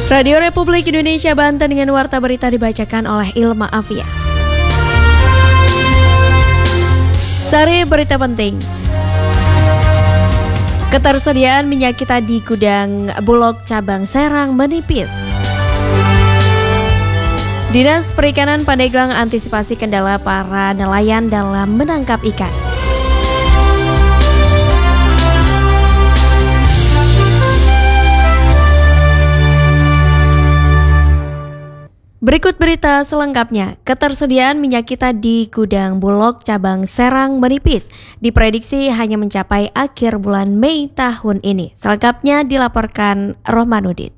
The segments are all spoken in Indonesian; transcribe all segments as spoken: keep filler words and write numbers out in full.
Radio Republik Indonesia Banten dengan warta berita dibacakan oleh Ilma Afia. Sari berita penting. Ketersediaan minyak kita di gudang Bulog cabang Serang menipis. Dinas Perikanan Pandeglang antisipasi kendala para nelayan dalam menangkap ikan. Berikut berita selengkapnya. Ketersediaan minyak kita di gudang Bulog cabang Serang menipis. Diprediksi hanya mencapai akhir bulan Mei tahun ini. Selengkapnya dilaporkan Rohmanuddin.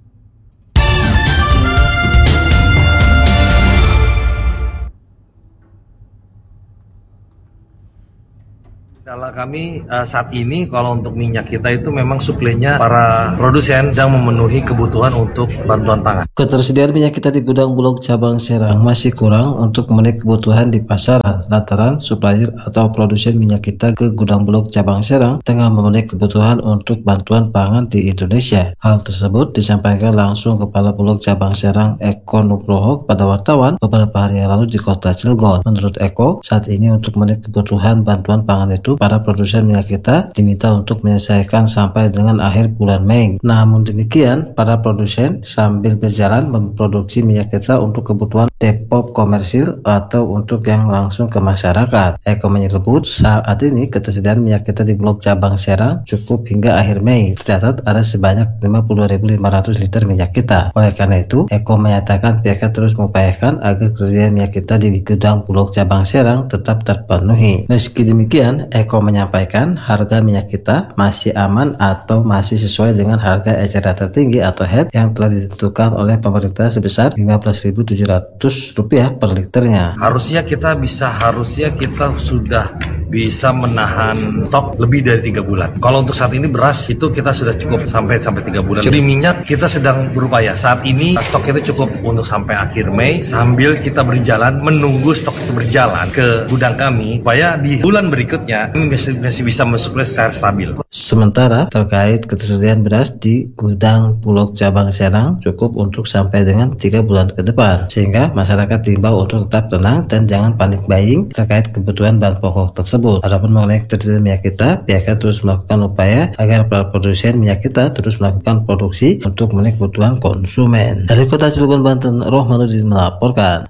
Kalau kami uh, saat ini kalau untuk minyak kita itu memang suplainya para produsen sedang memenuhi kebutuhan untuk bantuan pangan. Ketersediaan minyak kita di gudang Bulog cabang Serang masih kurang untuk memenuhi kebutuhan di pasaran lantaran supplier atau produsen minyak kita ke gudang Bulog cabang Serang tengah memenuhi kebutuhan untuk bantuan pangan di Indonesia. Hal tersebut disampaikan langsung Kepala Bulog cabang Serang Eko Nugroho kepada wartawan beberapa hari yang lalu di kota Cilegon. Menurut Eko, saat ini untuk memenuhi kebutuhan bantuan pangan itu para produsen minyak kita diminta untuk menyelesaikan sampai dengan akhir bulan Mei. Namun demikian, para produsen sambil berjalan memproduksi minyak kita untuk kebutuhan depo komersil atau untuk yang langsung ke masyarakat. Eko menyebut saat ini ketersediaan minyak kita di Bulog cabang Serang cukup hingga akhir Mei. Tercatat ada sebanyak lima puluh ribu lima ratus liter minyak kita. Oleh karena itu, Eko menyatakan pihaknya terus mengupayakan agar ketersediaan minyak kita di gudang Bulog cabang Serang tetap terpenuhi. Meski demikian, Eko menyampaikan harga minyak kita masih aman atau masih sesuai dengan harga eceran tertinggi atau H E D yang telah ditentukan oleh pemerintah sebesar lima belas ribu tujuh ratus rupiah per liternya. Harusnya kita bisa, harusnya kita sudah bisa menahan stok lebih dari tiga bulan. Kalau untuk saat ini beras itu kita sudah cukup sampai sampai tiga bulan. Jadi minyak kita sedang berupaya. Saat ini stok itu cukup untuk sampai akhir Mei sambil kita berjalan menunggu stok itu berjalan ke gudang kami supaya di bulan berikutnya ini masih, masih bisa mensuplai secara stabil. Sementara terkait ketersediaan beras di gudang Bulog cabang Serang cukup untuk sampai dengan tiga bulan ke depan, sehingga masyarakat diimbau untuk tetap tenang dan jangan panik buying terkait kebutuhan bahan pokok tersebut. Adapun mengenai ketersediaan minyak kita, pihaknya terus melakukan upaya agar para produsen minyak kita terus melakukan produksi untuk memenuhi kebutuhan konsumen. Dari Kota Cilegon, Banten, Rohmanuddin melaporkan.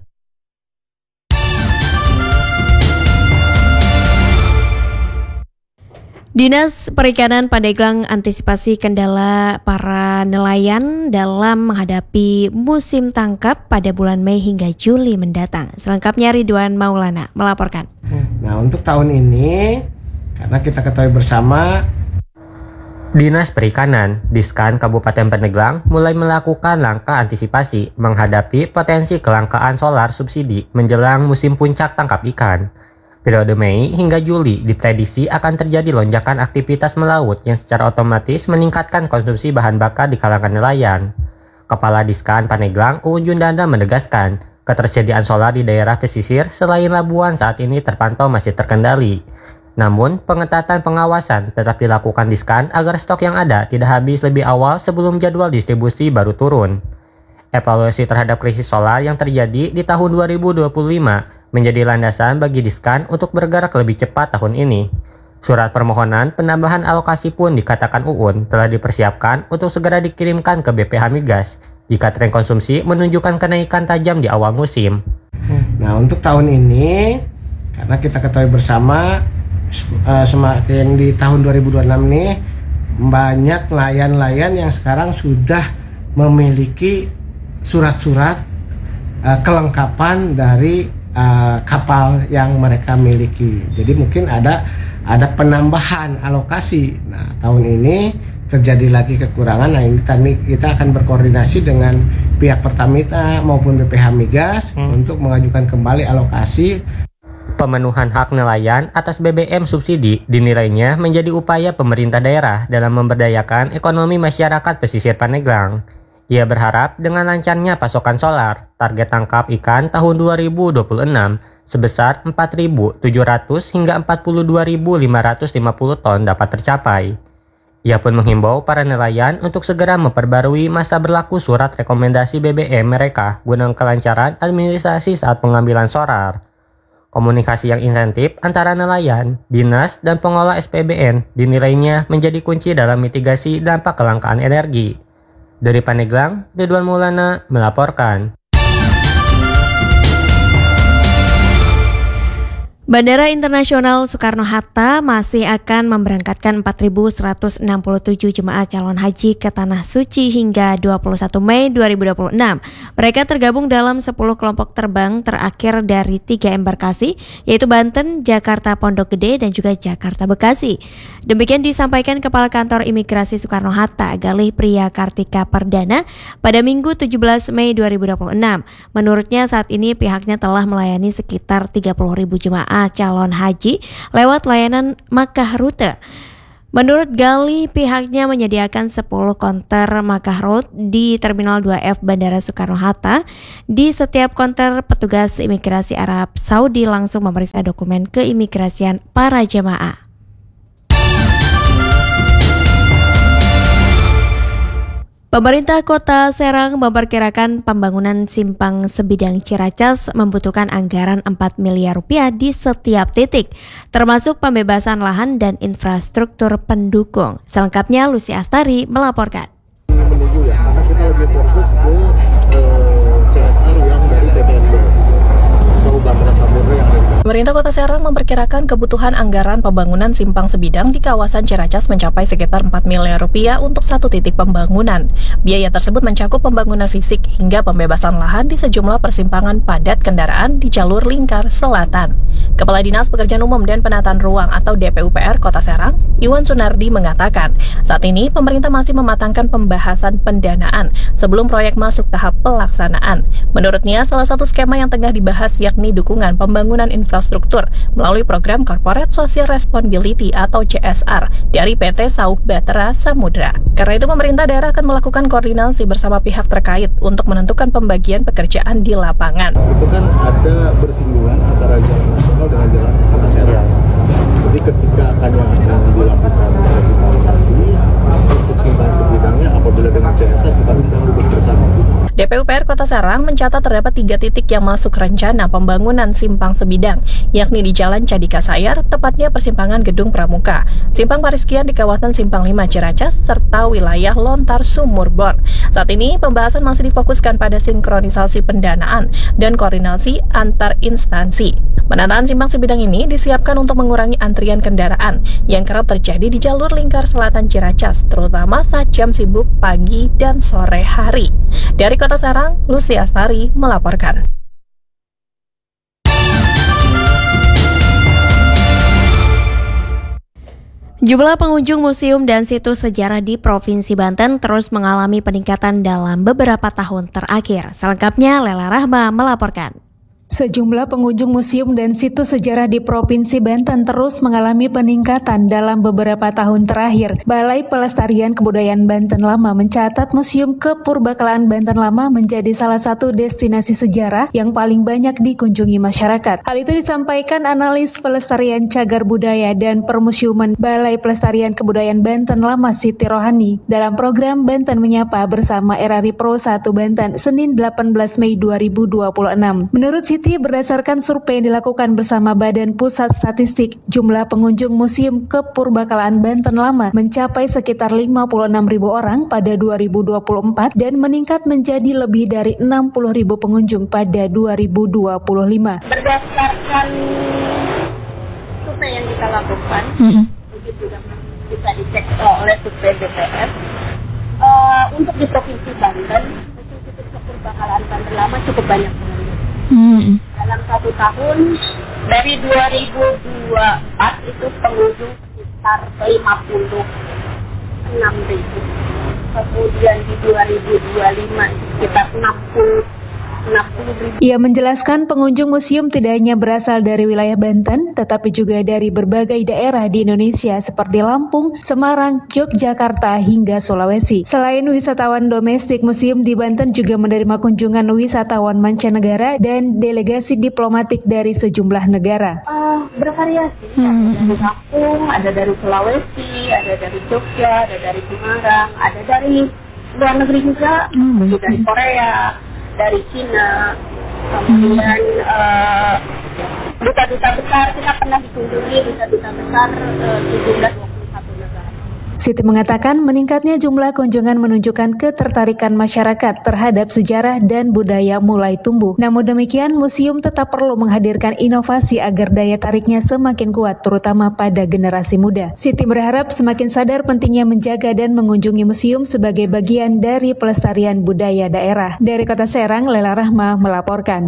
Dinas Perikanan Pandeglang antisipasi kendala para nelayan dalam menghadapi musim tangkap pada bulan Mei hingga Juli mendatang. Selengkapnya Ridwan Maulana melaporkan. Nah, untuk tahun ini karena kita ketahui bersama, Dinas Perikanan Diskan Kabupaten Pandeglang mulai melakukan langkah antisipasi menghadapi potensi kelangkaan solar subsidi menjelang musim puncak tangkap ikan. Periode Mei hingga Juli diprediksi akan terjadi lonjakan aktivitas melaut yang secara otomatis meningkatkan konsumsi bahan bakar di kalangan nelayan. Kepala Diskan Pandeglang Uun Jundanda menegaskan, ketersediaan solar di daerah pesisir selain Labuan saat ini terpantau masih terkendali. Namun, pengetatan pengawasan tetap dilakukan Diskan agar stok yang ada tidak habis lebih awal sebelum jadwal distribusi baru turun. Evaluasi terhadap krisis solar yang terjadi di tahun dua ribu dua puluh lima menjadi landasan bagi Diskan untuk bergerak lebih cepat tahun ini. Surat permohonan penambahan alokasi pun dikatakan Uun telah dipersiapkan untuk segera dikirimkan ke B P H Migas jika tren konsumsi menunjukkan kenaikan tajam di awal musim. Nah, untuk tahun ini karena kita ketahui bersama semakin di tahun dua ribu dua puluh enam nih banyak nelayan-nelayan yang sekarang sudah memiliki surat-surat uh, kelengkapan dari uh, kapal yang mereka miliki. Jadi mungkin ada ada penambahan alokasi. Nah, tahun ini terjadi lagi kekurangan. Nah, ini kita akan berkoordinasi dengan pihak Pertamina maupun B P H Migas hmm. untuk mengajukan kembali alokasi. Pemenuhan hak nelayan atas B B M subsidi dinilainya menjadi upaya pemerintah daerah dalam memberdayakan ekonomi masyarakat pesisir Pandeglang. Ia berharap dengan lancarnya pasokan solar, target tangkap ikan tahun dua ribu dua puluh enam sebesar empat ribu tujuh ratus hingga empat puluh dua ribu lima ratus lima puluh ton dapat tercapai. Ia pun menghimbau para nelayan untuk segera memperbarui masa berlaku surat rekomendasi B B M mereka guna kelancaran administrasi saat pengambilan solar. Komunikasi yang intensif antara nelayan, dinas, dan pengelola S P B N dinilainya menjadi kunci dalam mitigasi dampak kelangkaan energi. Dari Pandeglang, Ridwan Maulana melaporkan. Bandara Internasional Soekarno-Hatta masih akan memberangkatkan empat ribu seratus enam puluh tujuh jemaah calon haji ke Tanah Suci hingga dua puluh satu Mei dua ribu dua puluh enam. Mereka tergabung dalam sepuluh kelompok terbang terakhir dari tiga embarkasi, yaitu Banten, Jakarta Pondok Gede, dan juga Jakarta Bekasi. Demikian disampaikan Kepala Kantor Imigrasi Soekarno-Hatta, Galih Priya Kartika Pardana, pada Minggu tujuh belas Mei dua ribu dua puluh enam. Menurutnya saat ini pihaknya telah melayani sekitar tiga puluh ribu jemaah calon haji lewat layanan Makkah Rute. Menurut Gali, pihaknya menyediakan sepuluh konter Makkah Route di Terminal dua F Bandara Soekarno-Hatta. Di setiap konter, petugas imigrasi Arab Saudi langsung memeriksa dokumen keimigrasian para jemaah. Pemerintah Kota Serang memperkirakan pembangunan simpang sebidang Ciracas membutuhkan anggaran empat miliar rupiah di setiap titik, termasuk pembebasan lahan dan infrastruktur pendukung. Selengkapnya Lucy Astari melaporkan. Menunggu ya, karena kita lebih fokus ke uh, C S R yang dari P P S B S. Pemerintah Kota Serang memperkirakan kebutuhan anggaran pembangunan simpang sebidang di kawasan Ciracas mencapai sekitar empat miliar rupiah untuk satu titik pembangunan. Biaya tersebut mencakup pembangunan fisik hingga pembebasan lahan di sejumlah persimpangan padat kendaraan di jalur lingkar selatan. Kepala Dinas Pekerjaan Umum dan Penataan Ruang atau D P U P R Kota Serang, Iwan Sunardi mengatakan, saat ini pemerintah masih mematangkan pembahasan pendanaan sebelum proyek masuk tahap pelaksanaan. Menurutnya, salah satu skema yang tengah dibahas yakni dukungan pembangunan infrastruktur melalui program Corporate Social Responsibility atau C S R dari P T Sauh Batra Samudra. Karena itu pemerintah daerah akan melakukan koordinasi bersama pihak terkait untuk menentukan pembagian pekerjaan di lapangan. Itu kan ada bersinggungan antara jalan nasional dengan jalan Kota Serang. Jadi ketika akan yang akan dilakukan revitalisasi untuk simpang sebidangnya apabila dengan C S R kita undang duduk bersama. D P U P R Kota Serang mencatat terdapat tiga titik yang masuk rencana pembangunan simpang sebidang, yakni di Jalan Cadika Sayar, tepatnya persimpangan Gedung Pramuka, Simpang Pariskian di kawasan Simpang lima Ciracas, serta wilayah Lontar Sumur Bor. Saat ini pembahasan masih difokuskan pada sinkronisasi pendanaan dan koordinasi antar instansi. Penataan simpang sebidang ini disiapkan untuk mengurangi antrian kendaraan yang kerap terjadi di jalur lingkar selatan Ciracas, terutama saat jam sibuk pagi dan sore hari. Dari Kota Serang, Lucy Astari melaporkan. Jumlah pengunjung museum dan situs sejarah di Provinsi Banten terus mengalami peningkatan dalam beberapa tahun terakhir. Selengkapnya Lela Rahma melaporkan. Sejumlah pengunjung museum dan situs sejarah di Provinsi Banten terus mengalami peningkatan dalam beberapa tahun terakhir. Balai Pelestarian Kebudayaan Banten Lama mencatat Museum Kepurbakalaan Banten Lama menjadi salah satu destinasi sejarah yang paling banyak dikunjungi masyarakat. Hal itu disampaikan analis pelestarian cagar budaya dan permusiuman Balai Pelestarian Kebudayaan Banten Lama Siti Rohani dalam program Banten Menyapa bersama R R I Pro satu Banten Senin delapan belas Mei dua ribu dua puluh enam. Menurut Siti, berdasarkan survei yang dilakukan bersama Badan Pusat Statistik, jumlah pengunjung Museum Kepurbakalaan Banten Lama mencapai sekitar lima puluh enam ribu orang pada dua ribu dua puluh empat dan meningkat menjadi lebih dari enam puluh ribu pengunjung pada dua ribu dua puluh lima. Berdasarkan survei yang kita lakukan, mm-hmm. begitu bisa dicek oleh survei B P S, uh, untuk di Provinsi Banten, Museum Kepurbakalaan Banten Lama cukup banyak pengunjung. Hmm. Dalam satu tahun dari dua ribu dua puluh empat itu pengunjung sekitar lima puluh enam ribu. Kemudian di dua ribu dua puluh lima itu sekitar enam puluh ribu. Ia menjelaskan pengunjung museum tidak hanya berasal dari wilayah Banten, tetapi juga dari berbagai daerah di Indonesia seperti Lampung, Semarang, Yogyakarta, hingga Sulawesi. Selain wisatawan domestik, museum di Banten juga menerima kunjungan wisatawan mancanegara dan delegasi diplomatik dari sejumlah negara. Uh, bervariasi. Hmm. Ada dari Lampung, ada dari Sulawesi, ada dari Jogja, ada dari Semarang, ada dari luar negeri juga, Hmm. ada dari Korea, dari Cina, kemudian uh, duta-duta besar, kita pernah dikunjungi duta-duta besar uh, sejumlah dua puluh satu negara. Siti mengatakan meningkatnya jumlah kunjungan menunjukkan ketertarikan masyarakat terhadap sejarah dan budaya mulai tumbuh. Namun demikian, museum tetap perlu menghadirkan inovasi agar daya tariknya semakin kuat, terutama pada generasi muda. Siti berharap semakin sadar pentingnya menjaga dan mengunjungi museum sebagai bagian dari pelestarian budaya daerah. Dari Kota Serang, Lela Rahma melaporkan.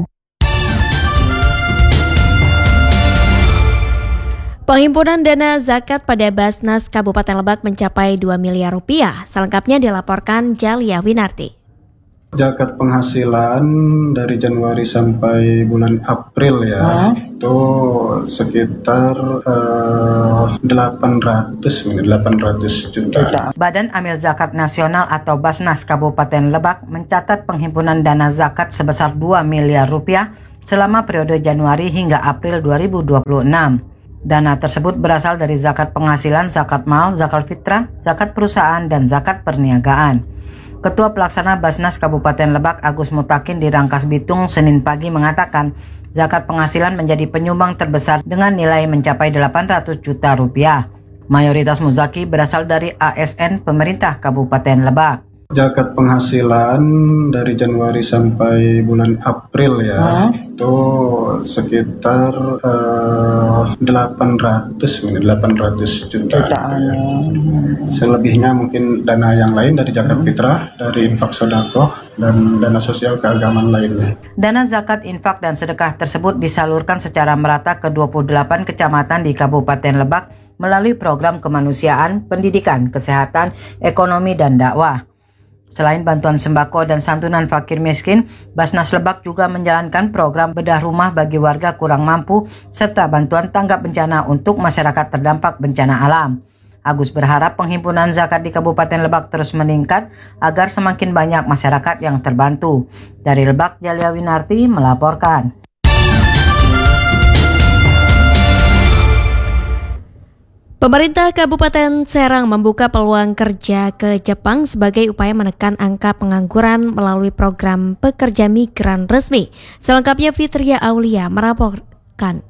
Penghimpunan dana zakat pada Basnas Kabupaten Lebak mencapai dua miliar rupiah. Selengkapnya dilaporkan Jalia Winarti. Zakat penghasilan dari Januari sampai bulan April ya, huh? itu sekitar uh, delapan ratus juta. Badan Amil Zakat Nasional atau Basnas Kabupaten Lebak mencatat penghimpunan dana zakat sebesar dua miliar rupiah selama periode Januari hingga April dua ribu dua puluh enam. Dana tersebut berasal dari zakat penghasilan, zakat mal, zakat fitrah, zakat perusahaan, dan zakat perniagaan. Ketua Pelaksana Basnas Kabupaten Lebak Agus Mutakin di Rangkas Bitung Senin pagi mengatakan zakat penghasilan menjadi penyumbang terbesar dengan nilai mencapai delapan ratus juta rupiah. Mayoritas muzaki berasal dari A S N pemerintah Kabupaten Lebak. Zakat penghasilan dari Januari sampai bulan April ya, huh? itu sekitar uh, delapan ratus juta. Ya. Selebihnya mungkin dana yang lain dari zakat fitrah, dari infak sedekah, dan dana sosial keagamaan lainnya. Dana zakat, infak, dan sedekah tersebut disalurkan secara merata ke dua puluh delapan kecamatan di Kabupaten Lebak melalui program kemanusiaan, pendidikan, kesehatan, ekonomi, dan dakwah. Selain bantuan sembako dan santunan fakir miskin, Basnas Lebak juga menjalankan program bedah rumah bagi warga kurang mampu serta bantuan tanggap bencana untuk masyarakat terdampak bencana alam. Agus berharap penghimpunan zakat di Kabupaten Lebak terus meningkat agar semakin banyak masyarakat yang terbantu. Dari Lebak, Jalia Winarti melaporkan. Pemerintah Kabupaten Serang membuka peluang kerja ke Jepang sebagai upaya menekan angka pengangguran melalui program pekerja migran resmi. Selengkapnya Fitria Aulia melaporkan.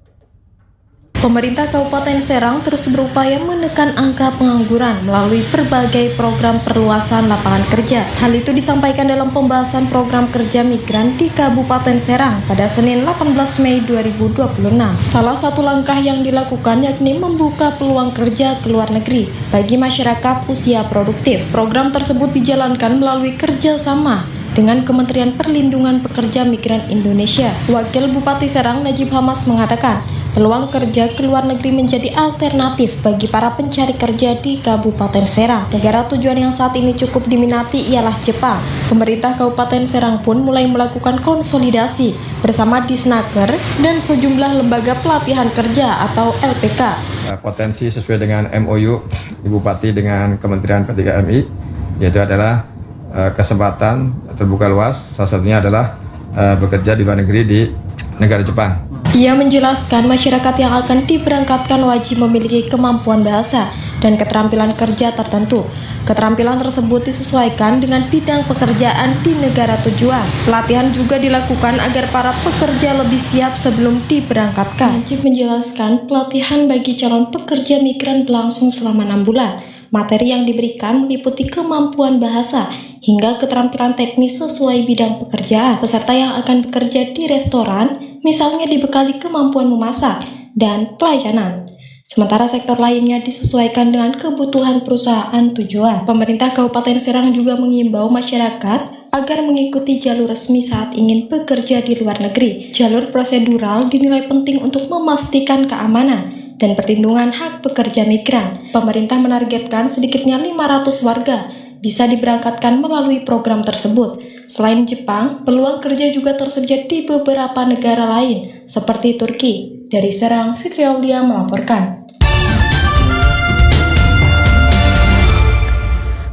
Pemerintah Kabupaten Serang terus berupaya menekan angka pengangguran melalui berbagai program perluasan lapangan kerja. Hal itu disampaikan dalam pembahasan program kerja migran di Kabupaten Serang pada Senin delapan belas Mei dua ribu dua puluh enam. Salah satu langkah yang dilakukan yakni membuka peluang kerja ke luar negeri bagi masyarakat usia produktif. Program tersebut dijalankan melalui kerjasama dengan Kementerian Perlindungan Pekerja Migran Indonesia. Wakil Bupati Serang Najib Hamas mengatakan, peluang kerja ke luar negeri menjadi alternatif bagi para pencari kerja di Kabupaten Serang. Negara tujuan yang saat ini cukup diminati ialah Jepang. Pemerintah Kabupaten Serang pun mulai melakukan konsolidasi bersama Disnaker dan sejumlah lembaga pelatihan kerja atau L P K. Potensi sesuai dengan M O U Ibu Bupati dengan Kementerian P tiga M I, yaitu adalah uh, kesempatan terbuka luas, salah satunya adalah uh, bekerja di luar negeri di negara Jepang. Ia menjelaskan masyarakat yang akan diberangkatkan wajib memiliki kemampuan bahasa dan keterampilan kerja tertentu. Keterampilan tersebut disesuaikan dengan bidang pekerjaan di negara tujuan. Pelatihan juga dilakukan agar para pekerja lebih siap sebelum diberangkatkan. Najib menjelaskan pelatihan bagi calon pekerja migran berlangsung selama enam bulan. Materi yang diberikan meliputi kemampuan bahasa hingga keterampilan teknis sesuai bidang pekerjaan. Peserta yang akan bekerja di restoran misalnya dibekali kemampuan memasak dan pelayanan. Sementara sektor lainnya disesuaikan dengan kebutuhan perusahaan tujuan. Pemerintah Kabupaten Serang juga mengimbau masyarakat agar mengikuti jalur resmi saat ingin bekerja di luar negeri. Jalur prosedural dinilai penting untuk memastikan keamanan dan perlindungan hak pekerja migran. Pemerintah menargetkan sedikitnya lima ratus warga bisa diberangkatkan melalui program tersebut. Selain Jepang, peluang kerja juga tersedia di beberapa negara lain, seperti Turki. Dari Serang, Fitri Aulia melaporkan.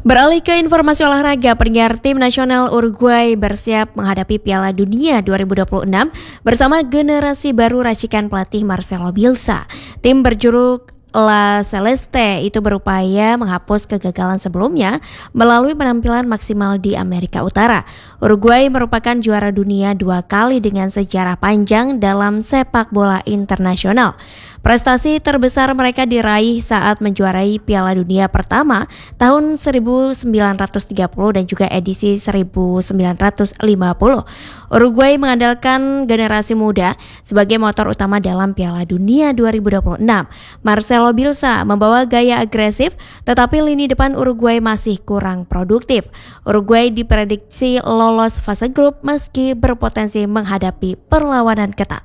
Beralih ke informasi olahraga, pendengar, tim nasional Uruguay bersiap menghadapi Piala Dunia dua ribu dua puluh enam bersama generasi baru racikan pelatih Marcelo Bielsa. Tim berjuluk La Celeste itu berupaya menghapus kegagalan sebelumnya melalui penampilan maksimal di Amerika Utara. Uruguay merupakan juara dunia dua kali dengan sejarah panjang dalam sepak bola internasional. Prestasi terbesar mereka diraih saat menjuarai Piala Dunia pertama tahun seribu sembilan ratus tiga puluh dan juga edisi seribu sembilan ratus lima puluh. Uruguay mengandalkan generasi muda sebagai motor utama dalam Piala Dunia dua ribu dua puluh enam. Marcelo Bielsa membawa gaya agresif, tetapi lini depan Uruguay masih kurang produktif. Uruguay diprediksi lolos fase grup meski berpotensi menghadapi perlawanan ketat.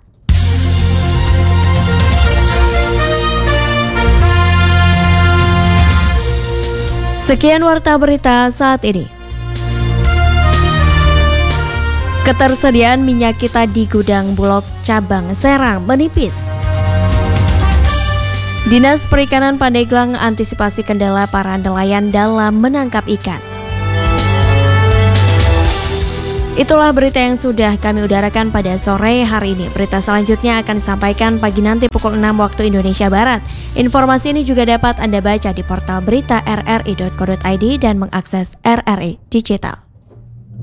Sekian warta berita saat ini. Ketersediaan minyak kita di gudang Bulog cabang Serang menipis. Dinas Perikanan Pandeglang antisipasi kendala para nelayan dalam menangkap ikan. Itulah berita yang sudah kami udarakan pada sore hari ini. Berita selanjutnya akan disampaikan pagi nanti pukul enam waktu Indonesia Barat. Informasi ini juga dapat Anda baca di portal berita r r i dot co dot i d dan mengakses R R I Digital.